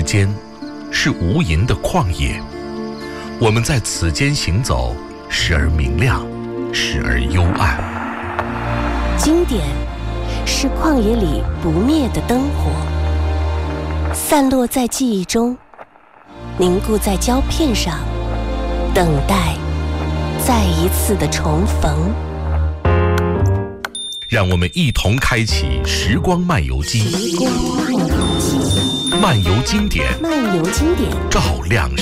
间，是无垠的旷野。我们在此间行走，时而明亮，时而幽暗。 经典是旷野里不灭的灯火，散落在记忆中，凝固在胶片上，等待再一次的重逢。 让我们一同开启时光漫游记， 时光漫游记， 漫游经典， 漫游经典， 照亮